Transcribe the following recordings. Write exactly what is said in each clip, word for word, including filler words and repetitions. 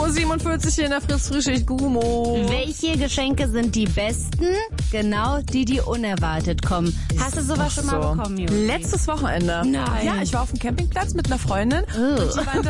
Uhr siebenundvierzig hier in der Fritz-Frischig Gumo. Welche Geschenke sind die besten? Genau, die, die unerwartet kommen. Ist Hast du sowas schon mal so. bekommen, Juli? Letztes Wochenende. Nein. Ja, ich war auf dem Campingplatz mit einer Freundin. Oh. Und die meinte,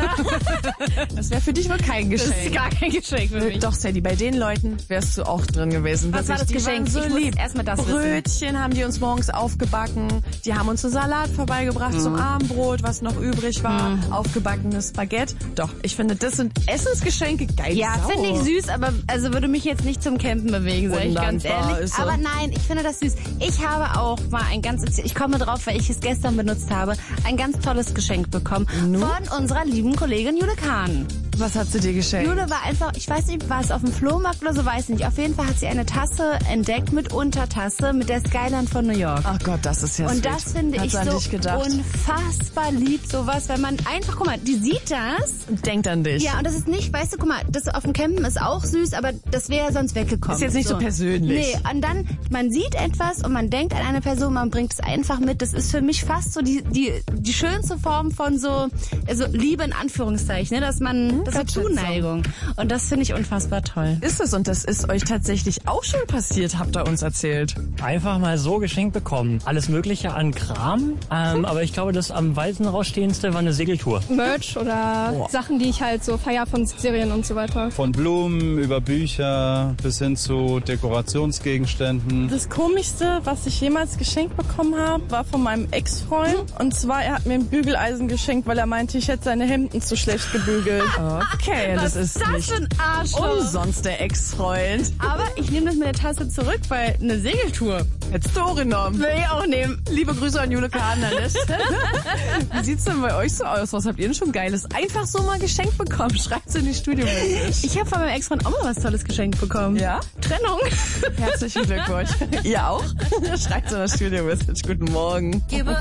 das wäre für dich wohl kein Geschenk. Das ist gar kein Geschenk für mich. Doch, Sadie, bei den Leuten wärst du auch drin gewesen. Was war das Die Geschenk? waren so Ich muss lieb. erst mal das wissen. Brötchen haben die uns morgens aufgebacken. Die haben uns einen Salat vorbeigebracht Mhm. zum Abendbrot, was noch übrig war. Mhm. Aufgebackenes Baguette. Doch, ich finde, das sind Essensgeschenke. Geil. Ja, Sau. finde ich süß, aber also würde mich jetzt nicht zum Campen bewegen, sag ich ganz Undankbar ehrlich. ist so. Aber nein, ich finde das süß. Ich habe auch mal ein ganz, ich komme drauf, weil ich es gestern benutzt habe, ein ganz tolles Geschenk bekommen Nu? von unserer lieben Kollegin Jule Kahn. Was hat sie dir geschenkt? Jule war einfach, ich weiß nicht, war es auf dem Flohmarkt oder so, weiß nicht. Auf jeden Fall hat sie eine Tasse entdeckt mit Untertasse mit der Skyline von New York. Ach Gott, das ist ja Und sweet. das finde Hat's ich an so dich gedacht. unfassbar lieb, sowas, wenn man einfach, guck mal, die sieht das. Denkt an dich. Ja, und das ist nicht, weißt du, guck mal, das auf dem Campen ist auch süß, aber das wäre ja sonst weggekommen. Ist jetzt nicht so persönlich. Nee, und dann, man sieht etwas und man denkt an eine Person, man bringt es einfach mit. Das ist für mich fast so die, die, die schönste Form von so, also Liebe in Anführungszeichen, ne, dass man, das ist so Zuneigung. Und das finde ich unfassbar toll. Ist es, und das ist euch tatsächlich auch schon passiert, habt ihr uns erzählt. Einfach mal so geschenkt bekommen. Alles Mögliche an Kram, ähm, aber ich glaube, das am weitesten rausstehendste war eine Segeltour. Merch oder Boah. Sachen, die ich halt so feier von Serien und so weiter. Von Blumen über Bücher bis hin zu Dekorationsgegenständen. Das Komischste, was ich jemals geschenkt bekommen habe, war von meinem Ex-Freund. Und zwar, er hat mir ein Bügeleisen geschenkt, weil er meinte, ich hätte seine Hemden zu schlecht gebügelt. Okay, das ist das nicht für ein Arschloch. umsonst der Ex-Freund. Aber ich nehme das mit der Tasse zurück, weil eine Segeltour Hättest du auch genommen. will ich auch nehmen. Liebe Grüße an Jule Kahn an der Stelle. Wie sieht's denn bei euch so aus? Was habt ihr denn schon Geiles einfach so mal geschenkt bekommen? Schreibt's in die Studio-Message. Ich habe von meinem Ex-Freund auch mal was Tolles geschenkt bekommen. Ja? Trennung. Herzlichen Glückwunsch. Ihr auch? Schreibt's in der Studio-Message. Guten Morgen. Gebe